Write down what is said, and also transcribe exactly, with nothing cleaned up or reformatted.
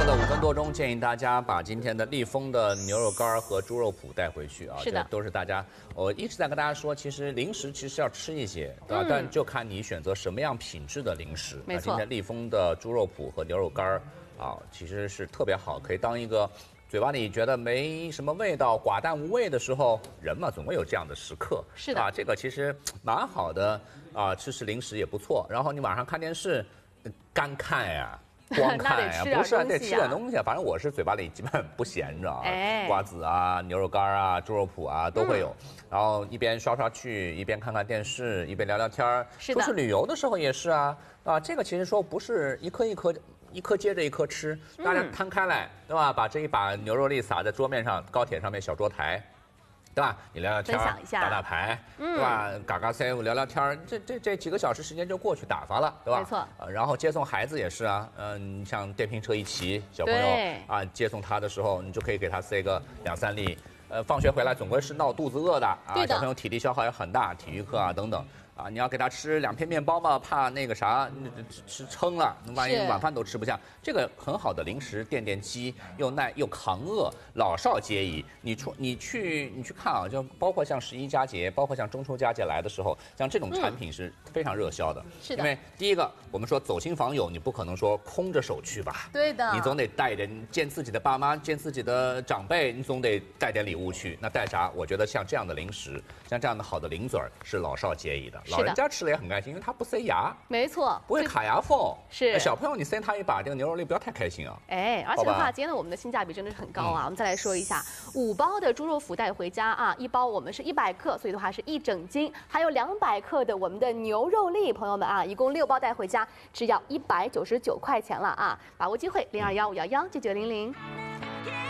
的五分多钟，建议大家把今天的立丰的牛肉干和猪肉脯带回去啊， 是的， 这都是大家。我一直在跟大家说，其实零食其实要吃一些，对吧？嗯、但就看你选择什么样品质的零食。 没错。 今天立丰的猪肉脯和牛肉干啊，其实是特别好，可以当一个嘴巴里觉得没什么味道、寡淡无味的时候，人嘛总会有这样的时刻。 是的。 啊，这个其实蛮好的啊，吃吃零食也不错。然后你晚上看电视，干看呀。光看呀，不是啊，得吃点东西啊。反正我是嘴巴里基本不闲着啊，哎、瓜子啊、牛肉干啊、猪肉脯啊都会有。嗯、然后一边刷刷剧，一边看看电视，一边聊聊天儿。 是的。 出去旅游的时候也是啊啊，这个其实说不是一颗一颗一颗接着一颗吃，大家摊开来，对吧？把这一把牛肉粒撒在桌面上，高铁上面小桌台。对吧？你聊聊天，打打牌，对吧？嘎嘎 C 聊聊天，这这这几个小时时间就过去打发了，对吧？ 没错。 呃，然后接送孩子也是啊，嗯、呃，像电瓶车一骑，小朋友啊接送他的时候，你就可以给他塞个两三粒。呃，放学回来总归是闹肚子饿的啊，小朋友体力消耗也很大，体育课啊等等。啊，你要给他吃两片面包嘛，怕那个啥，吃撑了，万一晚饭都吃不下。这个很好的零食，垫垫饥，又耐又抗饿，老少皆宜。你出你去你去看啊，就包括像十一佳节，包括像中秋佳节来的时候，像这种产品是非常热销的。 嗯、是的。 因为第一个，我们说走亲访友，你不可能说空着手去吧？ 对的。 你总得带点见自己的爸妈，见自己的长辈，你总得带点礼物去。那带啥？我觉得像这样的零食，像这样的好的零嘴儿，是老少皆宜的。老人家吃了也很开心，因为它不塞牙， 没错， 不会卡牙缝。 是小朋友，你塞他一把这个牛肉粒，不要太开心啊。 哎，而且的话，今天呢，我们的性价比真的是很高啊。嗯、我们再来说一下，五包的猪肉脯带回家啊，一包我们是一百克，所以的话是一整斤，还有两百克的我们的牛肉粒，朋友们啊，一共六包带回家，只要一百九十九块钱了啊！把握机会，零二幺五幺幺九九零零。